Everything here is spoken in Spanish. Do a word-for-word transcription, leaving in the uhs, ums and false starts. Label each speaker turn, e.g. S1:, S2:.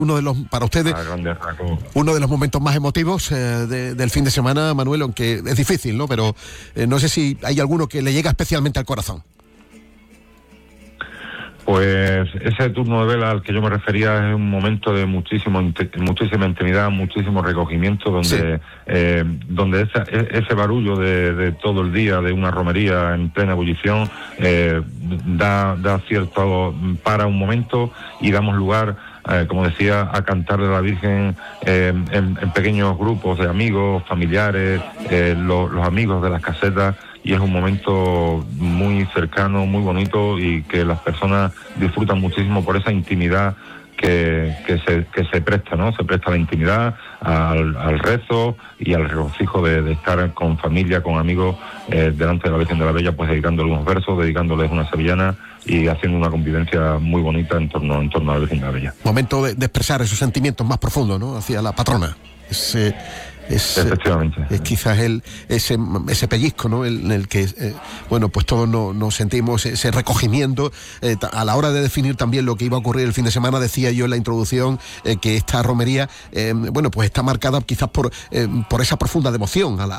S1: Uno de los, para ustedes, uno de los momentos más emotivos eh, de, del fin de semana, Manuel, aunque es difícil, ¿no? Pero eh, no sé si hay alguno que le llega especialmente al corazón.
S2: Pues ese turno de vela al que yo me refería es un momento de muchísimo muchísima intimidad, muchísimo recogimiento, donde sí. eh, donde esa, ese barullo de, de todo el día de una romería en plena ebullición eh, da, da cierto para un momento y damos lugar, Eh, como decía, a cantarle a la Virgen eh, en, en pequeños grupos de amigos, familiares, eh, lo, los amigos de las casetas, y es un momento muy cercano, muy bonito, y que las personas disfrutan muchísimo por esa intimidad que, que, se, que se presta, ¿no? Se presta la intimidad al, al rezo y al regocijo de, de estar con familia, con amigos, eh, delante de la Virgen de la Bella, pues dedicándole unos versos, dedicándoles una sevillana y haciendo una convivencia muy bonita en torno, en torno a la Virgen de la Bella.
S1: Momento de, de expresar esos sentimientos más profundos, ¿no? Hacia la patrona. Es, eh, es,
S2: Efectivamente.
S1: Es quizás el, ese, ese pellizco, ¿no? El, en el que, eh, bueno, pues todos nos, nos sentimos ese recogimiento. Eh, a la hora de definir también lo que iba a ocurrir el fin de semana, decía yo en la introducción eh, que esta romería, eh, bueno, pues está marcada quizás por, eh, por esa profunda devoción a la,